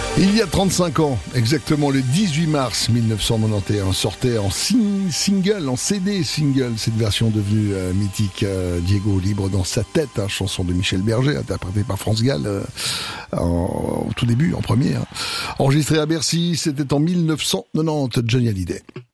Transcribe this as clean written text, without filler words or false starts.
Il y a 35 ans, exactement le 18 mars 1991, sortait en single, en CD single, cette version devenue mythique, Diego Libre dans sa tête, chanson de Michel Berger, interprétée par France Gall au tout début, en premier. Enregistré à Bercy, c'était en 1990, Johnny Hallyday.